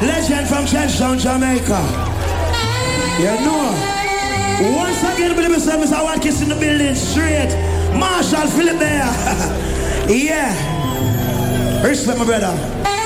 Legend from Trenchtown, Jamaica. You know. Once again, believe me, Mr. Watkins in the building, straight. Marshall Philip there. Yeah. Respect, my brother.